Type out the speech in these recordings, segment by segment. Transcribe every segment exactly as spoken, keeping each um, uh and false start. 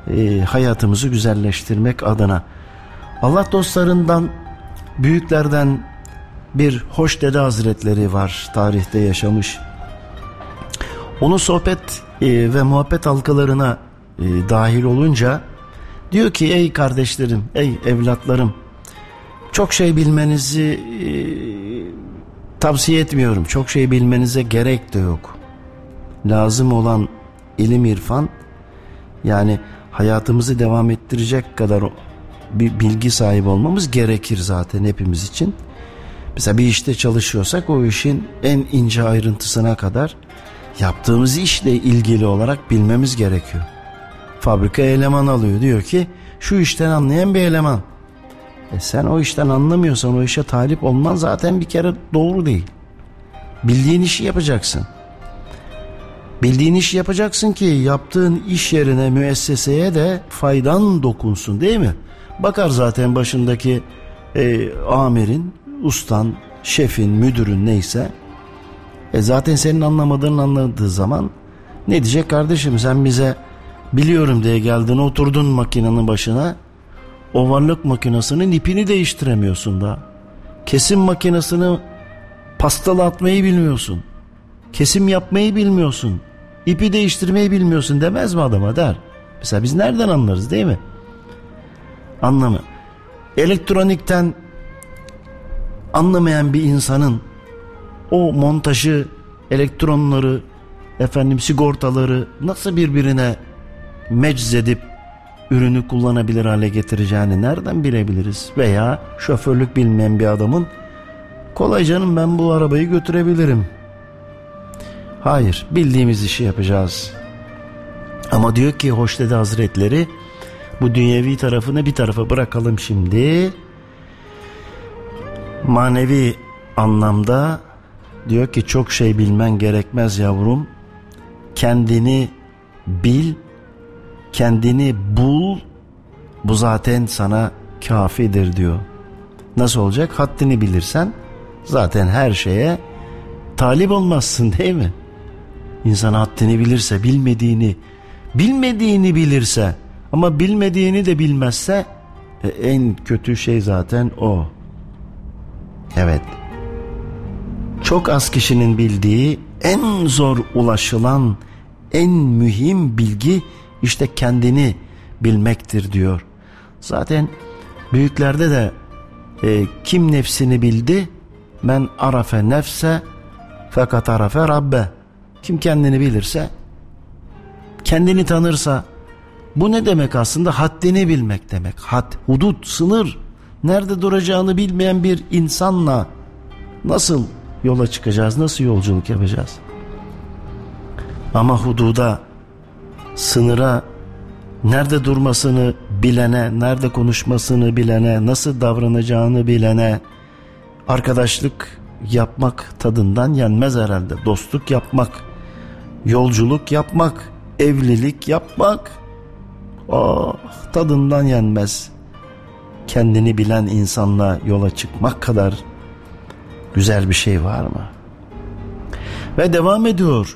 e, hayatımızı güzelleştirmek adına. Allah dostlarından, büyüklerden bir Hoş Dede Hazretleri var, tarihte yaşamış. Onun sohbet e, ve muhabbet halkalarına e, dahil olunca diyor ki, ey kardeşlerim, ey evlatlarım, çok şey bilmenizi e, tavsiye etmiyorum. Çok şey bilmenize gerek de yok. Lazım olan ilim, irfan, yani hayatımızı devam ettirecek kadar bir bilgi sahibi olmamız gerekir zaten hepimiz için. Mesela bir işte çalışıyorsak o işin en ince ayrıntısına kadar yaptığımız işle ilgili olarak bilmemiz gerekiyor. Fabrika eleman alıyor, diyor ki şu işten anlayan bir eleman. E sen o işten anlamıyorsan o işe talip olman zaten bir kere doğru değil. Bildiğin işi yapacaksın. Bildiğin işi yapacaksın ki yaptığın iş yerine, müesseseye de faydan dokunsun, değil mi? Bakar zaten başındaki e, amirin, ustan, şefin, müdürün neyse. E zaten senin anlamadığını anladığı zaman ne diyecek? Kardeşim sen bize biliyorum diye geldin, oturdun makinenin başına. Ovarlık makinesinin ipini değiştiremiyorsun da. Kesim makinesini pastalı atmayı bilmiyorsun. Kesim yapmayı bilmiyorsun. İpi değiştirmeyi bilmiyorsun demez mi adama, der. Mesela biz nereden anlarız, değil mi? Anlamı. Elektronikten anlamayan bir insanın o montajı, elektronları, efendim sigortaları nasıl birbirine meczedip ürünü kullanabilir hale getireceğini nereden bilebiliriz? Veya şoförlük bilmeyen bir adamın, kolay canım ben bu arabayı götürebilirim. Hayır, bildiğimiz işi yapacağız. Ama diyor ki Hoş Dede Hazretleri, bu dünyevi tarafını bir tarafa bırakalım şimdi. Manevi anlamda diyor ki çok şey bilmen gerekmez yavrum. Kendini bil, kendini bul, bu zaten sana kafidir diyor. Nasıl olacak? Haddini bilirsen zaten her şeye talip olmazsın, değil mi? İnsan haddini bilirse, bilmediğini bilmediğini bilirse ama bilmediğini de bilmezse e, en kötü şey zaten o. Evet. Çok az kişinin bildiği en zor ulaşılan en mühim bilgi işte kendini bilmektir diyor. Zaten büyüklerde de e, kim nefsini bildi, men arafe nefse fakat arafe rabbe. Kim kendini bilirse, kendini tanırsa, bu ne demek aslında? Haddini bilmek demek. Had, hudut, sınır, nerede duracağını bilmeyen bir insanla nasıl yola çıkacağız, nasıl yolculuk yapacağız? Ama hududa, sınıra, nerede durmasını bilene, nerede konuşmasını bilene, nasıl davranacağını bilene arkadaşlık yapmak tadından yenmez herhalde. Dostluk yapmak, yolculuk yapmak, evlilik yapmak, oh, tadından yenmez. Kendini bilen insanla yola çıkmak kadar güzel bir şey var mı? Ve devam ediyor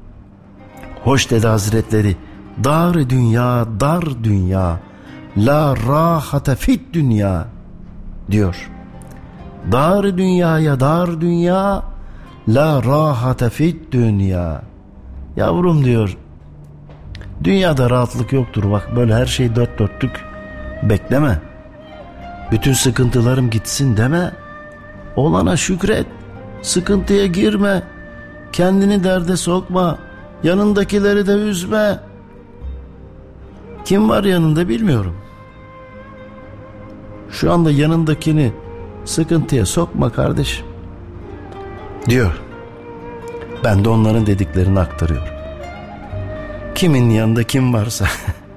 Hoş Dede Hazretleri, dar dünya, dar dünya, la rahate fit dünya diyor. Dar dünyaya dar dünya, la rahate fit dünya. Yavrum diyor, dünyada rahatlık yoktur. Bak böyle her şey dört dörtlük bekleme. Bütün sıkıntılarım gitsin deme. Olana şükret. Sıkıntıya girme. Kendini derde sokma. Yanındakileri de üzme. Kim var yanında bilmiyorum. Şu anda yanındakini sıkıntıya sokma kardeşim diyor. Ben de onların dediklerini aktarıyorum. Kimin yanında kim varsa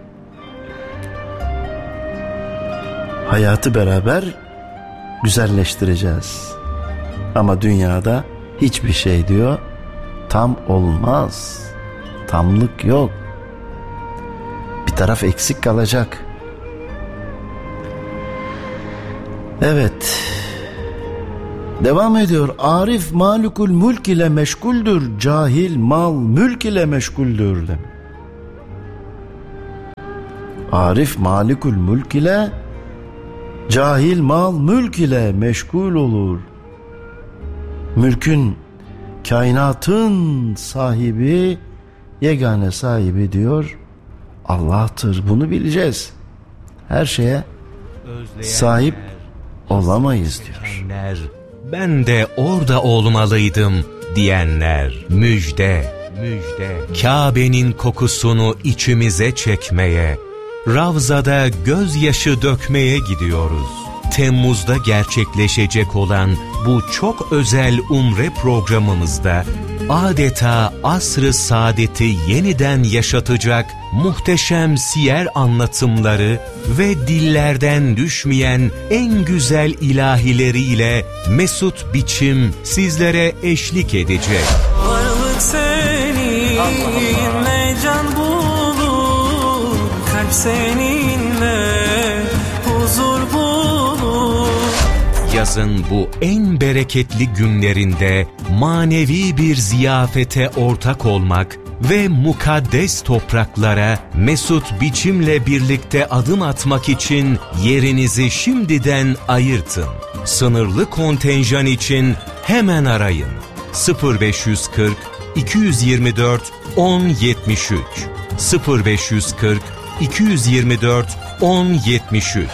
hayatı beraber güzelleştireceğiz. Ama dünyada hiçbir şey diyor tam olmaz. Tamlık yok. Bir taraf eksik kalacak. Evet. Devam ediyor. Arif malikul mülk ile meşguldür. Cahil mal mülk ile meşguldür. Arif malikul mülk ile, cahil mal mülk ile meşgul olur. Mülkün, kainatın sahibi, yegane sahibi diyor Allah'tır. Bunu bileceğiz. Her şeye sahip olamayız diyor. Ben de orada olmalıydım diyenler, müjde, müjde. Kabe'nin kokusunu içimize çekmeye, Ravza'da gözyaşı dökmeye gidiyoruz. Temmuz'da gerçekleşecek olan bu çok özel umre programımızda adeta asr-ı saadeti yeniden yaşatacak muhteşem siyer anlatımları ve dillerden düşmeyen en güzel ilahileriyle Mesut Biçim sizlere eşlik edecek. Varlık seninle can bulur, kalp seninle huzur bulur. Yazın bu en bereketli günlerinde manevi bir ziyafete ortak olmak ve mukaddes topraklara Mesut Biçim'le birlikte adım atmak için yerinizi şimdiden ayırtın. Sınırlı kontenjan için hemen arayın. sıfır beş kırk iki yirmi dört on yetmiş üç sıfır beş kırk iki yirmi dört on yetmiş üç.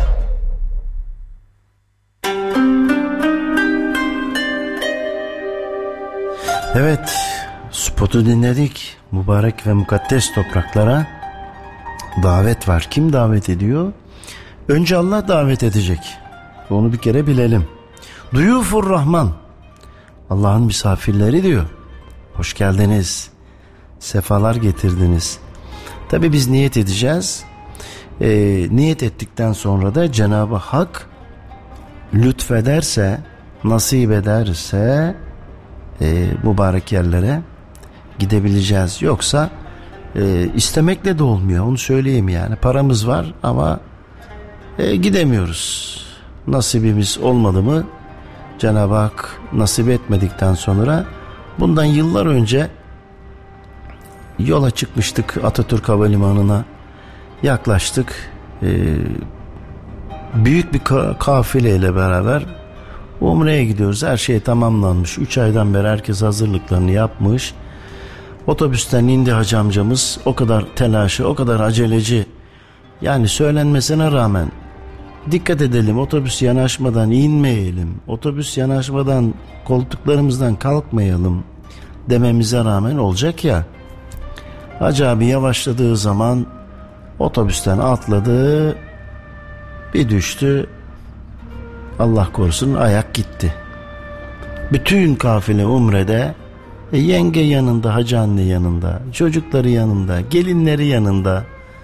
Evet, spotu dinledik. Mübarek ve mukaddes topraklara davet var. Kim davet ediyor? Önce Allah davet edecek. Onu bir kere bilelim. Duyufur Rahman, Allah'ın misafirleri diyor. Hoş geldiniz, sefalar getirdiniz. Tabi biz niyet edeceğiz. E, niyet ettikten sonra da Cenab-ı Hak lütfederse, nasip ederse e, mübarek yerlere gidebileceğiz. Yoksa e, istemekle de olmuyor, onu söyleyeyim yani. Paramız var ama e, gidemiyoruz. Nasibimiz olmadı mı, Cenab-ı Hak nasip etmedikten sonra, bundan yıllar önce yola çıkmıştık, Atatürk Havalimanı'na yaklaştık. Ee, büyük bir ka- kafileyle beraber Umre'ye gidiyoruz. Her şey tamamlanmış. Üç aydan beri herkes hazırlıklarını yapmış. Otobüsten indi hacı amcamız. O kadar telaşı, o kadar aceleci. Yani söylenmesine rağmen dikkat edelim, otobüs yanaşmadan inmeyelim, otobüs yanaşmadan koltuklarımızdan kalkmayalım dememize rağmen olacak ya. Hacı abi yavaşladığı zaman otobüsten atladı, bir düştü, Allah korusun ayak gitti. Bütün kafile Umre'de, e, yenge yanında, hacı anne yanında, çocukları yanında, gelinleri yanında.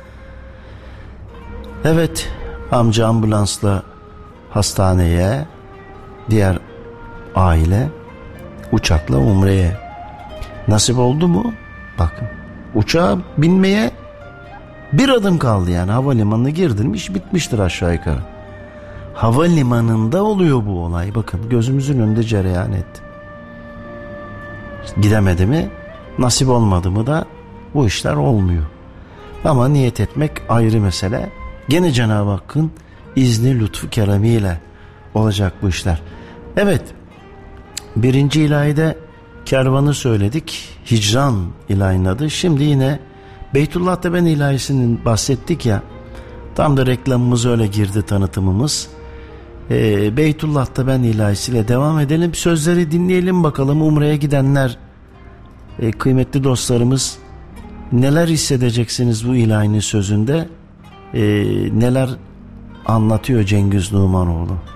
Evet, amca ambulansla hastaneye, diğer aile uçakla Umre'ye. Nasip oldu mu? Bakın, uçağa binmeye bir adım kaldı yani. Havalimanına girdin, iş bitmiştir aşağı yukarı. Havalimanında oluyor bu olay. Bakın, gözümüzün önünde cereyan etti. Gidemedi mi, nasip olmadı mı da bu işler olmuyor. Ama niyet etmek ayrı mesele. Gene Cenab-ı Hakk'ın izni, lütfu, keremiyle olacak bu işler. Evet, birinci ilahide kervanı söyledik. Hicran ilahinin adı. Şimdi yine Beytullah'ta ben ilahisinin bahsettik ya. Tam da reklamımız öyle girdi, tanıtımımız. Ee, Beytullah'ta ben ilahisiyle devam edelim. Sözleri dinleyelim bakalım. Umre'ye gidenler, e, kıymetli dostlarımız, neler hissedeceksiniz bu ilahinin sözünde? Ee, neler anlatıyor Cengiz Numanoğlu?